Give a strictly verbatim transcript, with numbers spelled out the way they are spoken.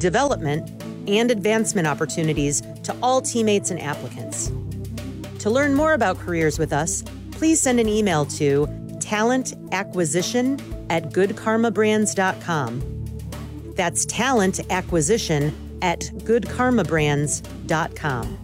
development, and advancement opportunities to all teammates and applicants. To learn more about careers with us, please send an email to talentacquisition at good karma brands dot com. That's talent acquisition at good karma brands dot com.